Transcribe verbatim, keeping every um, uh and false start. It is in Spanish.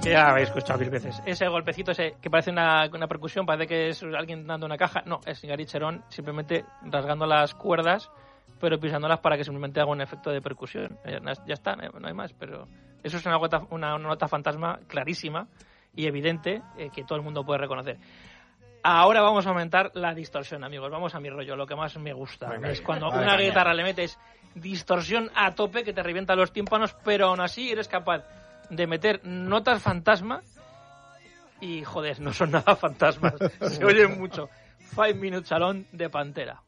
que ya habéis escuchado mil veces. Ese golpecito ese que parece una, una percusión, parece que es alguien dando una caja. No, es Gary Cherone simplemente rasgando las cuerdas, pero pisándolas para que simplemente haga un efecto de percusión. Ya está, no hay más, pero eso es una nota, una nota fantasma clarísima y evidente, eh, que todo el mundo puede reconocer. Ahora vamos a aumentar la distorsión, amigos. Vamos a mi rollo, lo que más me gusta. Venga, es cuando una venga, guitarra le metes distorsión a tope que te revienta los tímpanos, pero aún así eres capaz de meter notas fantasma y, joder, no son nada fantasmas. Se oyen mucho. Five Minute Salón de Pantera.